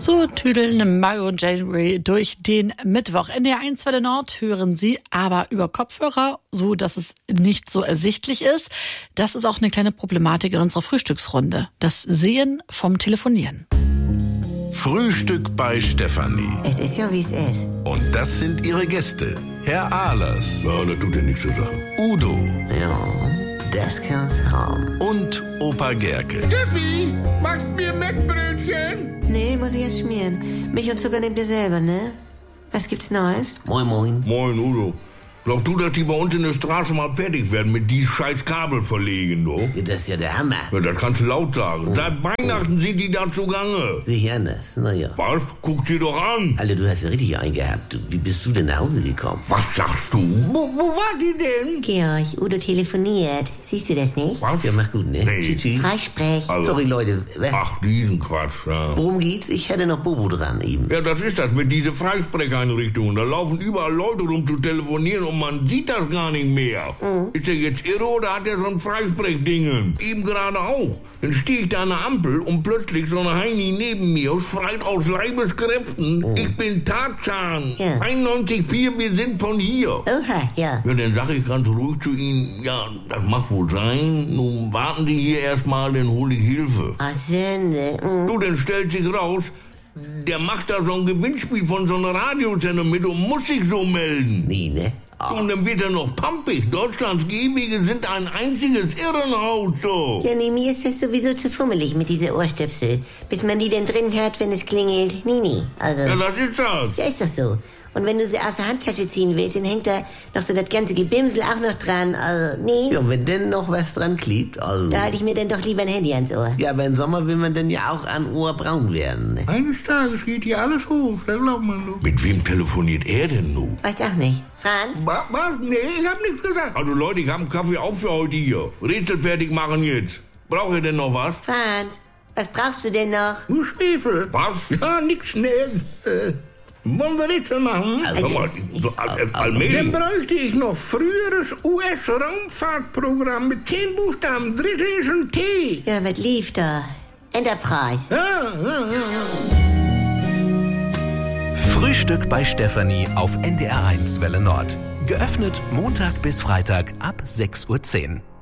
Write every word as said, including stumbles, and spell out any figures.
So tüdeln Mario und January durch den Mittwoch. In der eins Welle Nord hören Sie aber über Kopfhörer, so dass es nicht so ersichtlich ist. Das ist auch eine kleine Problematik in unserer Frühstücksrunde. Das Sehen vom Telefonieren. Frühstück bei Stefanie. Es ist ja, wie es ist. Und das sind ihre Gäste. Herr Ahlers. Ja, das tut ja nichts zur Sache. Udo. Ja, das kann's haben. Und Opa Gerke. Steffi, machst mir Mettbrötchen? Nee, muss ich erst schmieren. Milch und Zucker nehmt ihr selber, ne? Was gibt's Neues? Moin, moin. Moin, Udo. Glaubst du, dass die bei uns in der Straße mal fertig werden mit die scheiß Kabel verlegen, du? Ja, das ist ja der Hammer. Ja, das kannst du laut sagen. Oh. Seit Weihnachten sind die da zugange. Sehe ich anders. Naja. Was? Guck sie doch an. Alter, du hast ja richtig eingehabt. Du, wie bist du denn nach Hause gekommen? Was sagst du? Wo, wo war die denn? Georg, Udo telefoniert. Siehst du das nicht? Was? Ja, mach gut, ne? Nee. Tschüss, tschüss. Freisprech. Also, Sorry, Leute. Ach, diesen Quatsch, ja. Worum geht's? Ich hätte noch Bobo dran eben. Ja, das ist das mit diesen Freisprecheinrichtungen. Da laufen überall Leute rum zu telefonieren und man sieht das gar nicht mehr. Mhm. Ist der jetzt irre oder hat er so ein Freisprechdingen? Eben gerade auch. Dann stehe ich da an der Ampel und plötzlich so eine Heini neben mir schreit aus Leibeskräften, Mhm. ich bin Tarzan. Ja. einundneunzig Komma vier, wir sind von hier. Oha, ja. Ja, dann sage ich ganz ruhig zu ihm, ja, das mag wohl sein. Nun warten Sie hier erstmal, dann hole ich Hilfe. Ach, Sünde. Mhm. Du, dann stellt sich raus, der macht da so ein Gewinnspiel von so einer Radiosendung mit und muss sich so melden. Nee, ne? Und dann wird er noch pampig. Deutschlands Gehwege sind ein einziges Irrenhaus, so. Ja, nee, mir ist das sowieso zu fummelig mit dieser Ohrstöpsel. Bis man die denn drin hört, wenn es klingelt. Nee, nee. Also, Ja, das ist das. ja, ist doch so. Und wenn du sie aus der Handtasche ziehen willst, dann hängt da noch so das ganze Gebimsel auch noch dran. Also, nee. Ja, und wenn denn noch was dran klebt, also... Da halte ich mir dann doch lieber ein Handy ans Ohr. Ja, aber im Sommer will man dann ja auch an Ohr braun werden, ne? Eines Tages geht hier alles hoch, da glaubt man doch. Mit wem telefoniert er denn nun? Weiß auch nicht. Franz? Was? Was? Nee, ich hab nichts gesagt. Also Leute, ich hab einen Kaffee auf für heute hier. Rätsel fertig machen jetzt. Braucht ihr denn noch was? Franz, was brauchst du denn noch? Nur Schwefel. Was? Ja, nix schnell. Äh, wollen wir Rätsel machen? Sag mal, so, all- Dann allmählich. bräuchte ich noch früheres U S-Raumfahrtprogramm mit zehn Buchstaben. Dritte ist ein T. Ja, was lief da? Enterprise. Ja, ja, ja, ja. Frühstück bei Stefanie auf N D R eins Welle Nord. Geöffnet Montag bis Freitag ab sechs Uhr zehn.